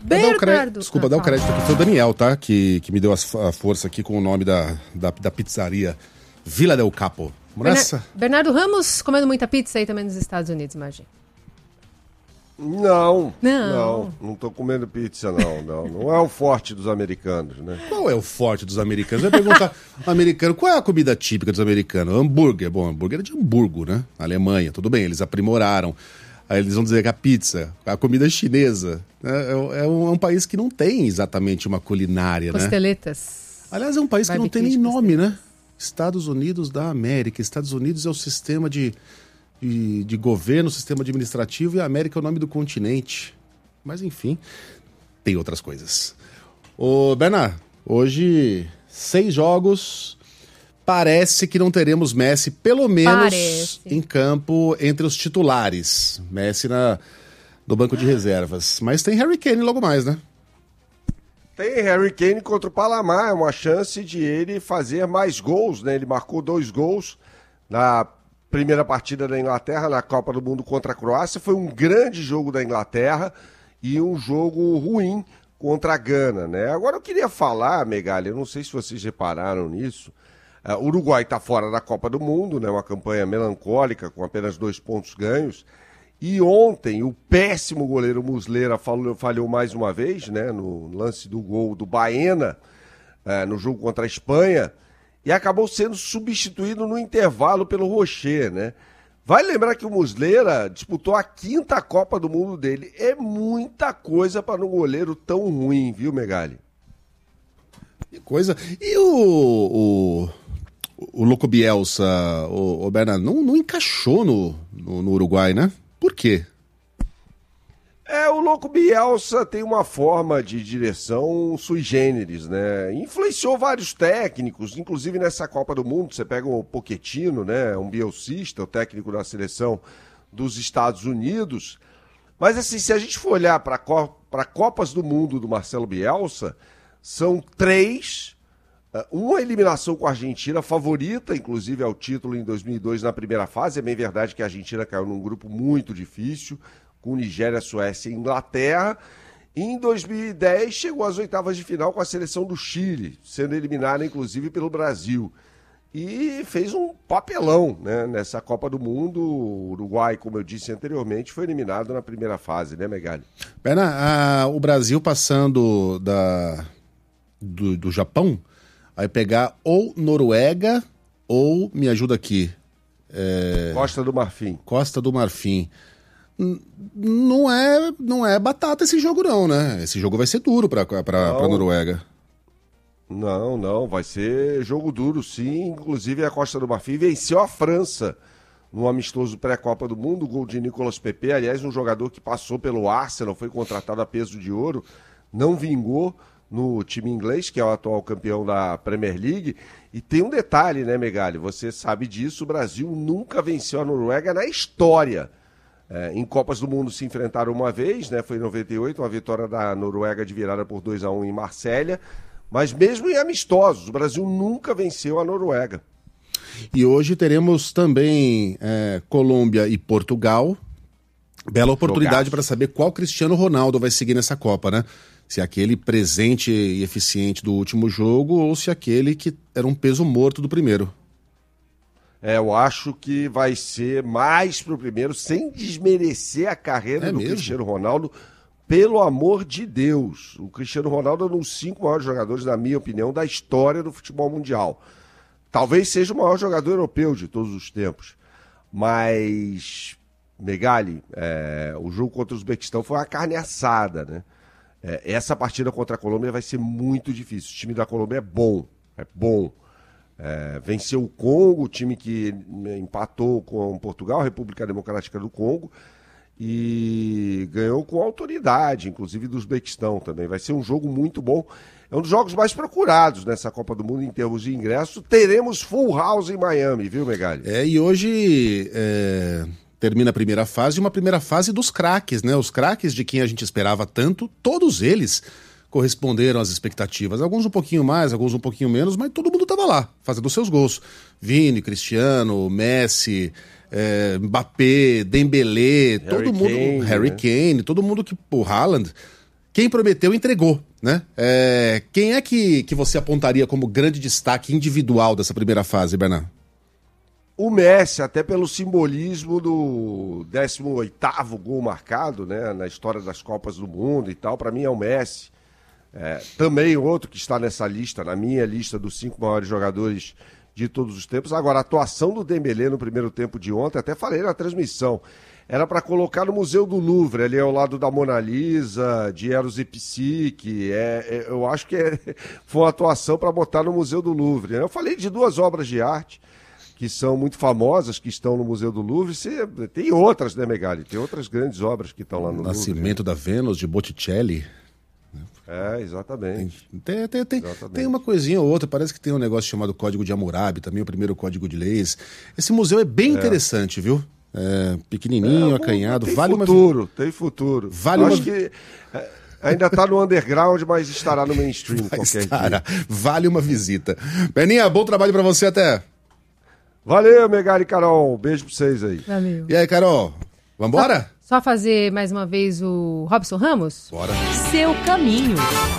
Bernardo. Desculpa, dar o crédito aqui. Foi o Daniel, tá? Que me deu a força aqui com o nome da pizzaria Vila del Capo. Vamos nessa? Bernardo Ramos comendo muita pizza aí também nos Estados Unidos, imagina. Não tô comendo pizza, não é o forte dos americanos, né? Qual é o forte dos americanos? Eu ia perguntar ao americano, qual é a comida típica dos americanos? Hambúrguer. Bom, hambúrguer é de Hamburgo, né? Na Alemanha, tudo bem, eles aprimoraram. Aí eles vão dizer que a pizza, a comida chinesa, é um país que não tem exatamente uma culinária, Costeletas. né? Aliás, é um país que não tem nem nome, né? Estados Unidos da América. Estados Unidos é o sistema de governo, sistema administrativo, e a América é o nome do continente. Mas, enfim, tem outras coisas. Ô, Bernard, hoje 6 jogos. Parece que não teremos Messi, pelo menos em campo, entre os titulares. Messi no banco de reservas. Mas tem Harry Kane logo mais, né? Tem Harry Kane contra o Palamar. É uma chance de ele fazer mais gols, né? Ele marcou 2 gols na primeira partida da Inglaterra, na Copa do Mundo contra a Croácia. Foi um grande jogo da Inglaterra e um jogo ruim contra a Gana, né? Agora eu queria falar, Megali, eu não sei se vocês repararam nisso, o Uruguai está fora da Copa do Mundo, né? Uma campanha melancólica, com apenas 2 pontos ganhos. E ontem, o péssimo goleiro Muslera falhou mais uma vez, né? No lance do gol do Baena, no jogo contra a Espanha, e acabou sendo substituído no intervalo pelo Rocher, né? Vai lembrar que o Muslera disputou a 5ª Copa do Mundo dele. É muita coisa para um goleiro tão ruim, viu, Megali? Que coisa. E o Louco Bielsa, o Bernardo, não encaixou no Uruguai, né? Por quê? O Louco Bielsa tem uma forma de direção sui generis, né? Influenciou vários técnicos, inclusive nessa Copa do Mundo. Você pega o Pochettino, né? Um bielcista, o técnico da seleção dos Estados Unidos. Mas assim, se a gente for olhar para Copas do Mundo do Marcelo Bielsa, são 3, uma eliminação com a Argentina, favorita, inclusive, ao título em 2002 na primeira fase. É bem verdade que a Argentina caiu num grupo muito difícil, com Nigéria, Suécia e Inglaterra. E em 2010 chegou às 8ª de final com a seleção do Chile, sendo eliminada, inclusive, pelo Brasil. E fez um papelão, né, nessa Copa do Mundo. O Uruguai, como eu disse anteriormente, foi eliminado na primeira fase, né, Megali? Pena, o Brasil passando do Japão, vai pegar ou Noruega ou, me ajuda aqui... Costa do Marfim. Costa do Marfim. Não é batata esse jogo não, né? Esse jogo vai ser duro pra Noruega. Não, vai ser jogo duro sim. Inclusive a Costa do Marfim venceu a França no amistoso pré-Copa do Mundo, gol de Nicolas Pepe, aliás, um jogador que passou pelo Arsenal, foi contratado a peso de ouro, não vingou no time inglês, que é o atual campeão da Premier League. E tem um detalhe, né, Megali? Você sabe disso, o Brasil nunca venceu a Noruega na história. Em Copas do Mundo se enfrentaram uma vez, né? Foi em 98, uma vitória da Noruega de virada por 2-1 em Marsella. Mas mesmo em amistosos, o Brasil nunca venceu a Noruega. E hoje teremos também Colômbia e Portugal. Bela oportunidade para saber qual Cristiano Ronaldo vai seguir nessa Copa, né? Se aquele presente e eficiente do último jogo ou se aquele que era um peso morto do primeiro. Eu acho que vai ser mais pro primeiro, sem desmerecer a carreira do Cristiano Ronaldo. Pelo amor de Deus, o Cristiano Ronaldo é um dos 5 maiores jogadores, na minha opinião, da história do futebol mundial. Talvez seja o maior jogador europeu de todos os tempos. Mas, Megali, o jogo contra o Uzbequistão foi uma carne assada, né? Essa partida contra a Colômbia vai ser muito difícil. O time da Colômbia é bom. Venceu o Congo, o time que empatou com Portugal, República Democrática do Congo, e ganhou com autoridade, inclusive do Uzbequistão também. Vai ser um jogo muito bom. É um dos jogos mais procurados nessa Copa do Mundo em termos de ingresso. Teremos full house em Miami, viu, Megali? E hoje termina a primeira fase, uma primeira fase dos craques, né? Os craques de quem a gente esperava tanto, todos eles corresponderam às expectativas. Alguns um pouquinho mais, alguns um pouquinho menos, mas todo mundo estava lá, fazendo seus gols. Vini, Cristiano, Messi, Mbappé, Dembélé, todo mundo, Harry Kane, todo mundo que... O Haaland. quem prometeu entregou, né? Quem é que você apontaria como grande destaque individual dessa primeira fase, Bernardo? O Messi, até pelo simbolismo do 18º gol marcado, né, na história das Copas do Mundo e tal, para mim é o Messi. Também outro que está nessa lista, na minha lista dos 5 maiores jogadores de todos os tempos. Agora, a atuação do Dembélé no primeiro tempo de ontem, até falei na transmissão, era para colocar no Museu do Louvre, ali ao lado da Mona Lisa, de Eros e Psique. Eu acho que foi uma atuação para botar no Museu do Louvre. Eu falei de 2 obras de arte que são muito famosas, que estão no Museu do Louvre. Tem outras, né, Megali? Tem outras grandes obras que estão lá no Louvre. Nascimento da Vênus, de Botticelli. Exatamente. Tem uma coisinha ou outra, parece que tem um negócio chamado Código de Hammurabi, também o primeiro Código de Leis. Esse museu é bem interessante, viu? Pequenininho, acanhado. Tem futuro. Acho que ainda está no underground, mas estará no mainstream qualquer dia. Vale uma visita. Beninha, bom trabalho para você até. Valeu, Megali e Carol. Beijo pra vocês aí. Valeu. E aí, Carol? Vambora? Só fazer mais uma vez o Robson Ramos? Bora. Seu caminho.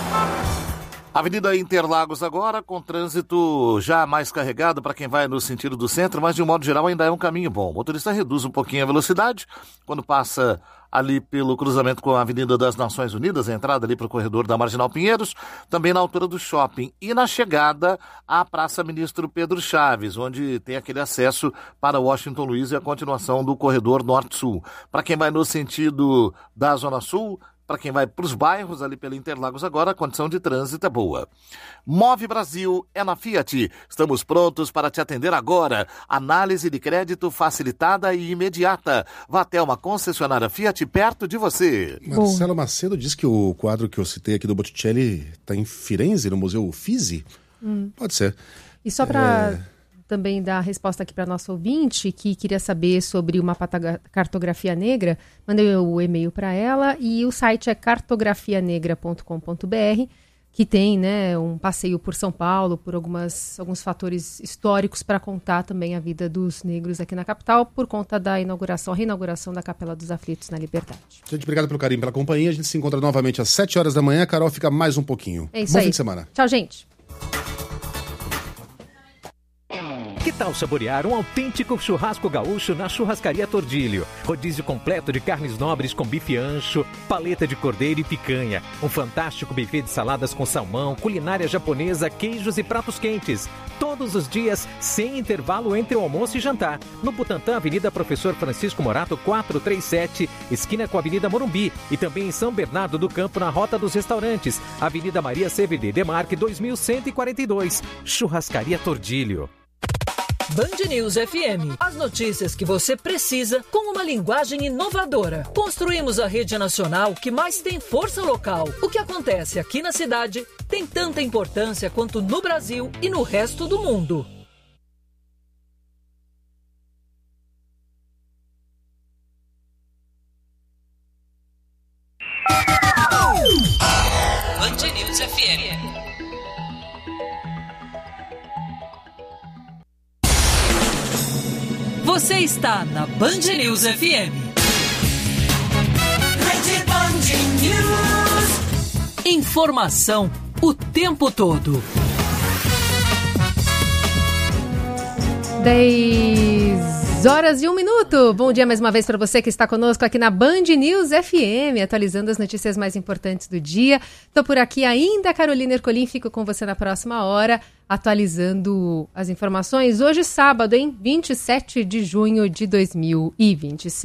Avenida Interlagos agora, com trânsito já mais carregado para quem vai no sentido do centro, mas de um modo geral ainda é um caminho bom. O motorista reduz um pouquinho a velocidade quando passa ali pelo cruzamento com a Avenida das Nações Unidas, a entrada ali para o corredor da Marginal Pinheiros, também na altura do shopping e na chegada à Praça Ministro Pedro Chaves, onde tem aquele acesso para Washington Luiz e a continuação do corredor Norte-Sul. Para quem vai no sentido da Zona Sul, para quem vai para os bairros ali pela Interlagos agora, a condição de trânsito é boa. Move Brasil é na Fiat. Estamos prontos para te atender agora. Análise de crédito facilitada e imediata. Vá até uma concessionária Fiat perto de você. Marcelo Macedo disse que o quadro que eu citei aqui do Botticelli está em Firenze, no Museu Uffizi. Pode ser. E só para também dar a resposta aqui para nosso ouvinte, que queria saber sobre uma cartografia negra, mandei o e-mail para ela e o site é cartografianegra.com.br, que tem, né, um passeio por São Paulo, por alguns fatores históricos para contar também a vida dos negros aqui na capital, por conta da reinauguração da Capela dos Aflitos na Liberdade. Gente, obrigado pelo carinho, pela companhia. A gente se encontra novamente às 7 horas da manhã. A Carol fica mais um pouquinho. É isso Bom aí. fim de semana. Tchau, gente. Que tal saborear um autêntico churrasco gaúcho na Churrascaria Tordilho? Rodízio completo de carnes nobres com bife ancho, paleta de cordeiro e picanha. Um fantástico buffet de saladas com salmão, culinária japonesa, queijos e pratos quentes. Todos os dias, sem intervalo entre o almoço e jantar. No Butantã, Avenida Professor Francisco Morato, 437, esquina com a Avenida Morumbi. E também em São Bernardo do Campo, na Rota dos Restaurantes. Avenida Maria CVD Demarque, 2142. Churrascaria Tordilho. Band News FM. As notícias que você precisa com uma linguagem inovadora. Construímos a rede nacional que mais tem força local. O que acontece aqui na cidade tem tanta importância quanto no Brasil e no resto do mundo. Band News FM. Você está na Band News FM. Rede Band News. Informação o tempo todo. 10h01. Bom dia mais uma vez para você que está conosco aqui na Band News FM, atualizando as notícias mais importantes do dia. Estou por aqui ainda, Carolina Ercolim, fico com você na próxima hora, atualizando as informações. Hoje, sábado, 27 de junho de 2026.